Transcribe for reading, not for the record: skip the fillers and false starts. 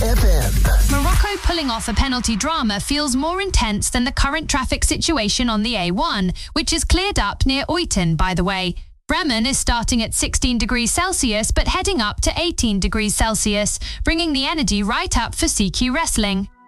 FM. Morocco pulling off a penalty drama feels more intense than the current traffic situation on the A1, which is cleared up near Oiton, by the way. Bremen is starting at 16 degrees Celsius but heading up to 18 degrees Celsius, bringing the energy right up for CQ Wrestling.